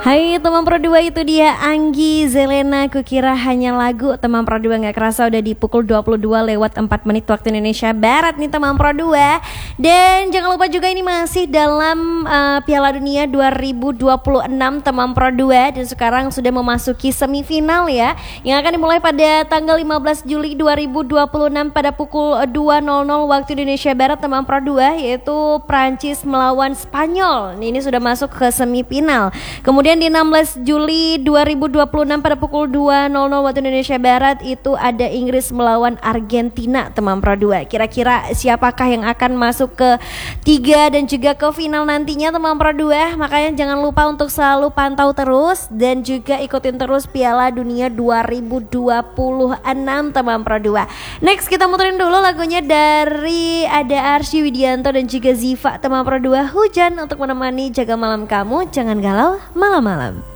Hai teman Pro 2, itu dia Anggi Zelena. Kukira hanya lagu. Teman Pro 2, gak kerasa udah di pukul 22:04 waktu Indonesia Barat nih teman Pro 2. Dan jangan lupa juga ini masih dalam Piala Dunia 2026 teman Pro 2. Dan sekarang sudah memasuki semifinal ya, yang akan dimulai pada tanggal 15 Juli 2026 pada pukul 2:00 waktu Indonesia Barat teman Pro 2, yaitu Prancis melawan Spanyol. Ini sudah masuk ke semifinal. Kemudian di 16 Juli 2026 pada pukul 2:00 waktu Indonesia Barat itu ada Inggris melawan Argentina teman Pro 2. Kira-kira siapakah yang akan masuk ke 3 dan juga ke final nantinya teman Pro 2? Makanya jangan lupa untuk selalu pantau terus dan juga ikutin terus Piala Dunia 2026 teman Pro 2. Next kita muterin dulu lagunya dari ada Arsy Widianto dan juga Ziva teman Pro 2, Hujan, untuk menemani jaga malam kamu. Jangan galau malam-malam.